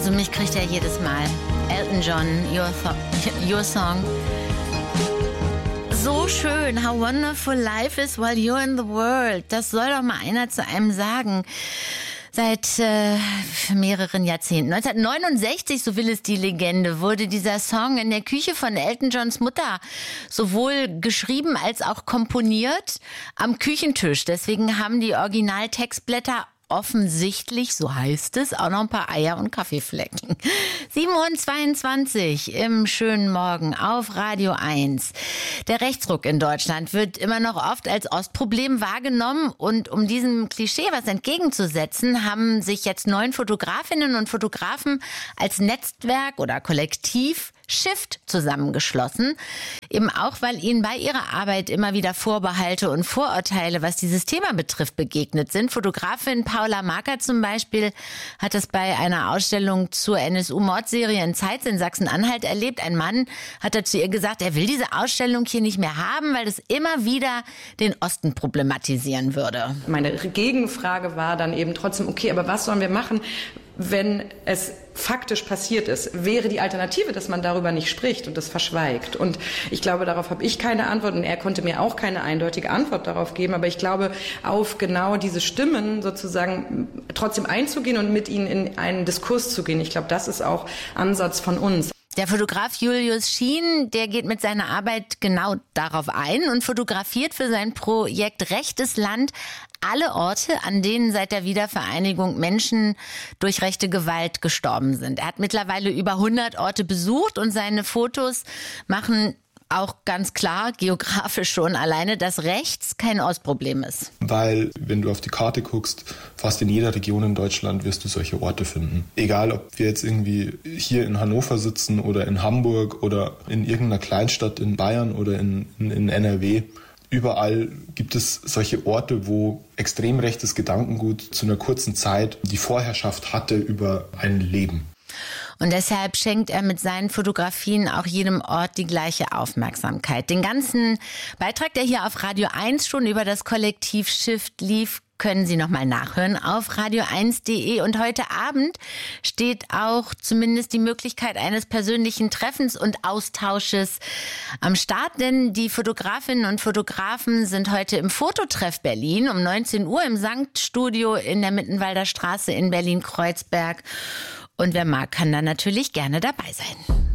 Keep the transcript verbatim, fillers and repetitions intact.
Also mich kriegt er jedes Mal. Elton John, Your, Th- Your Song. So schön. How wonderful life is while you're in the world. Das soll doch mal einer zu einem sagen. Seit äh, mehreren Jahrzehnten. neunzehnhundertneunundsechzig, so will es die Legende, wurde dieser Song in der Küche von Elton Johns Mutter sowohl geschrieben als auch komponiert am Küchentisch. Deswegen haben die Originaltextblätter offensichtlich, so heißt es, auch noch ein paar Eier und Kaffeeflecken. sieben Uhr zweiundzwanzig im schönen Morgen auf Radio eins. Der Rechtsruck in Deutschland wird immer noch oft als Ostproblem wahrgenommen und um diesem Klischee was entgegenzusetzen, haben sich jetzt neun Fotografinnen und Fotografen als Netzwerk oder Kollektiv Shift zusammengeschlossen, eben auch, weil ihnen bei ihrer Arbeit immer wieder Vorbehalte und Vorurteile, was dieses Thema betrifft, begegnet sind. Fotografin Paula Marker zum Beispiel hat es bei einer Ausstellung zur N S U-Mordserie in Zeitz in Sachsen-Anhalt erlebt. Ein Mann hat da zu ihr gesagt, er will diese Ausstellung hier nicht mehr haben, weil es immer wieder den Osten problematisieren würde. Meine Gegenfrage war dann eben trotzdem, okay, aber was sollen wir machen, wenn es faktisch passiert ist? Wäre die Alternative, dass man darüber nicht spricht und das verschweigt? Und ich glaube, darauf habe ich keine Antwort und er konnte mir auch keine eindeutige Antwort darauf geben. Aber ich glaube, auf genau diese Stimmen sozusagen trotzdem einzugehen und mit ihnen in einen Diskurs zu gehen, ich glaube, das ist auch Ansatz von uns. Der Fotograf Julius Schien, der geht mit seiner Arbeit genau darauf ein und fotografiert für sein Projekt Rechtes Land alle Orte, an denen seit der Wiedervereinigung Menschen durch rechte Gewalt gestorben sind. Er hat mittlerweile über hundert Orte besucht und seine Fotos machen auch ganz klar, geografisch schon alleine, dass rechts kein Ostproblem ist. Weil, wenn du auf die Karte guckst, fast in jeder Region in Deutschland wirst du solche Orte finden. Egal, ob wir jetzt irgendwie hier in Hannover sitzen oder in Hamburg oder in irgendeiner Kleinstadt in Bayern oder in, in, in N R W. Überall gibt es solche Orte, wo extrem rechtes Gedankengut zu einer kurzen Zeit die Vorherrschaft hatte über ein Leben. Und deshalb schenkt er mit seinen Fotografien auch jedem Ort die gleiche Aufmerksamkeit. Den ganzen Beitrag, der hier auf Radio eins schon über das Kollektiv Shift lief, können Sie nochmal nachhören auf radio eins punkt de. Und heute Abend steht auch zumindest die Möglichkeit eines persönlichen Treffens und Austausches am Start. Denn die Fotografinnen und Fotografen sind heute im Fototreff Berlin um neunzehn Uhr im Sankt-Studio in der Mittenwalder Straße in Berlin-Kreuzberg. Und wer mag, kann da natürlich gerne dabei sein.